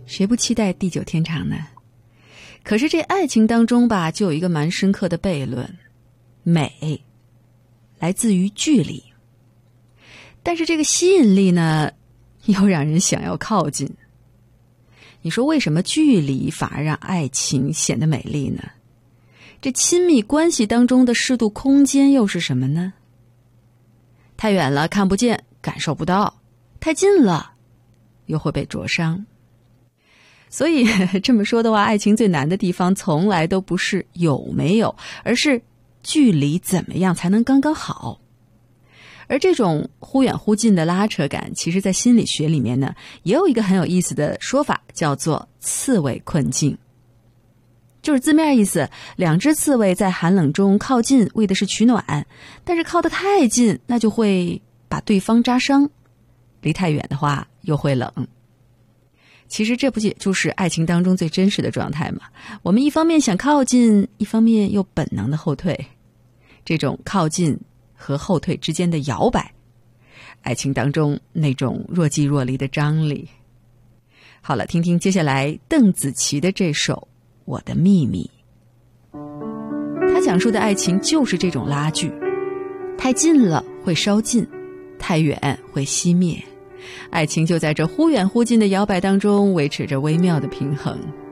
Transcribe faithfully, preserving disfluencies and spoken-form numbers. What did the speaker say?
谁不期待地久天长呢？可是这爱情当中吧，就有一个蛮深刻的悖论，美来自于距离，但是这个吸引力呢，又让人想要靠近。你说为什么距离反而让爱情显得美丽呢？这亲密关系当中的适度空间又是什么呢？太远了看不见，感受不到；太近了又会被灼伤。所以这么说的话，爱情最难的地方从来都不是有没有，而是距离怎么样才能刚刚好。而这种忽远忽近的拉扯感，其实在心理学里面呢，也有一个很有意思的说法，叫做刺猬困境。就是字面意思，两只刺猬在寒冷中靠近，为的是取暖，但是靠得太近，那就会把对方扎伤；离太远的话，又会冷。其实这不也就是爱情当中最真实的状态吗？我们一方面想靠近，一方面又本能的后退。这种靠近和后退之间的摇摆，爱情当中那种若即若离的张力。好了，听听接下来邓紫棋的这首《我的秘密》。他讲述的爱情就是这种拉锯，太近了会烧尽，太远会熄灭。爱情就在这忽远忽近的摇摆当中维持着微妙的平衡。